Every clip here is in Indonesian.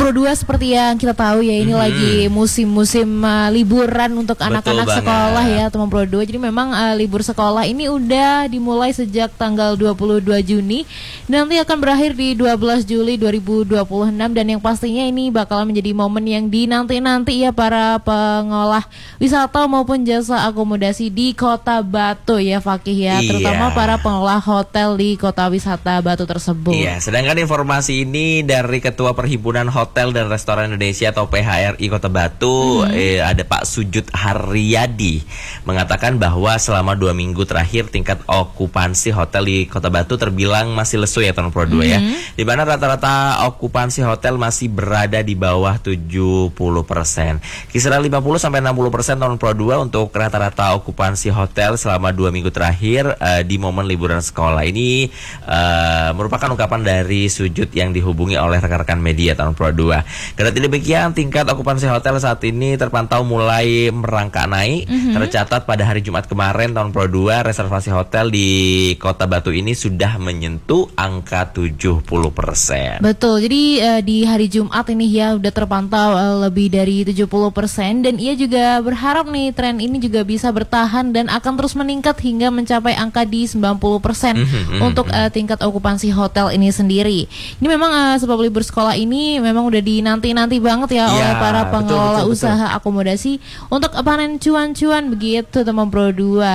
Nomor 2 seperti yang kita tahu ya, ini lagi musim-musim liburan untuk anak-anak sekolah ya teman Pro 2. Jadi memang libur sekolah ini udah dimulai sejak tanggal 22 Juni dan nanti akan berakhir di 12 Juli 2026, dan yang pastinya ini bakalan menjadi momen yang dinanti-nanti ya para pengolah wisata maupun jasa akomodasi di Kota Batu ya Fakih ya, terutama para pengolah hotel di Kota Wisata Batu tersebut. Iya, sedangkan informasi ini dari Ketua Perhimpunan Hotel dan Restoran Indonesia atau PHRI Kota Batu, ada Pak Sujud Haryadi, mengatakan bahwa selama 2 minggu terakhir tingkat okupansi hotel di Kota Batu terbilang masih lesu ya tahun Pro 2 ya, di mana rata-rata okupansi hotel masih berada di bawah 70%. Kisaran 50-60% tahun Pro 2 untuk rata-rata okupansi hotel selama 2 minggu terakhir di momen liburan sekolah. Ini merupakan ungkapan dari Sujud yang dihubungi oleh rekan-rekan media tahun Pro 2. Kendati demikian, tingkat okupansi hotel saat ini terpantau mulai merangkak naik. Tercatat pada hari Jumat kemarin tahun Pro 2, reservasi hotel di Kota Batu ini sudah menyentuh angka 70%. Betul, jadi di hari Jumat ini ya udah terpantau lebih dari 70%, dan ia juga berharap nih tren ini juga bisa bertahan dan akan terus meningkat hingga mencapai angka di 90% untuk tingkat okupansi hotel ini sendiri. Ini memang sebab libur sekolah ini memang udah dinanti-nanti banget ya oleh para pengelola usaha akomodasi untuk panen cuan-cuan begitu teman Pro 2.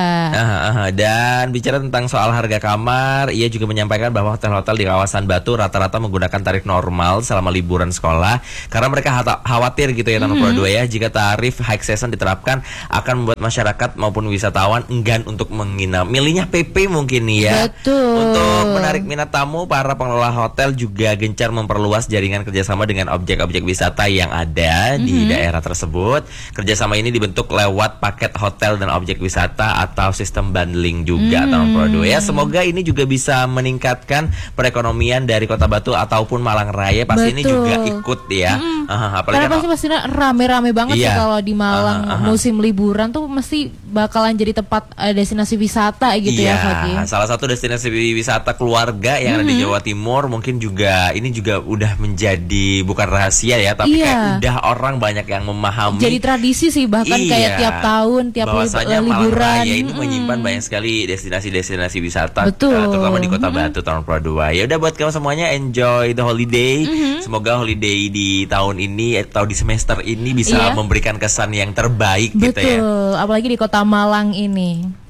Dan bicara tentang soal harga kamar, ia juga menyampaikan bahwa hotel-hotel di kawasan Batu rata-rata menggunakan tarif normal selama liburan sekolah karena mereka khawatir gitu ya teman Pro 2 ya, jika tarif high season diterapkan akan membuat masyarakat maupun wisatawan enggan untuk menginap. Milihnya PP mungkin nih ya. Betul. Untuk menarik minat tamu, para pengelola hotel juga gencar memperluas jaringan kerjasama dengan objek-objek wisata yang ada di daerah tersebut. Kerjasama ini dibentuk lewat paket hotel dan objek wisata atau sistem bundling juga tahun Pro 2 ya. Semoga ini juga bisa meningkatkan perekonomian dari Kota Batu ataupun Malang Raya. Pasti ini juga ikut ya. Karena pasti rame-rame banget ya kalau di Malang musim liburan tuh mesti bakalan jadi tempat destinasi wisata gitu ya Fakih. Salah satu destinasi wisata keluarga yang ada di Jawa Timur, mungkin juga ini juga udah menjadi bukan rahasia ya, tapi kayak udah orang banyak yang memahami. Jadi tradisi sih bahkan kayak tiap tahun, tiap liburan. Malang Raya ini menyimpan banyak sekali destinasi-destinasi wisata, terutama di Kota Batu tahun Pro 2. Ya udah buat kamu semuanya, enjoy the holiday. Semoga holiday di tahun ini atau di semester ini bisa memberikan kesan yang terbaik gitu ya. Betul, apalagi di Kota Malang ini.